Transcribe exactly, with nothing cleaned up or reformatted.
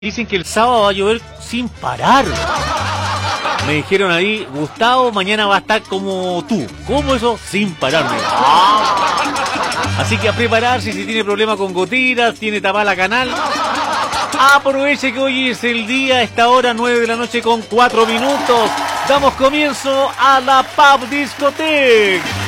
Dicen que el sábado va a llover sin parar. Me dijeron ahí, Gustavo, mañana va a estar como tú. ¿Cómo eso? Sin pararme. Así que a prepararse si tiene problema con goteras, tiene tapada la canal. Aproveche que hoy es el día, a esta hora, nueve de la noche con cuatro minutos. Damos comienzo a la Pub Discoteque.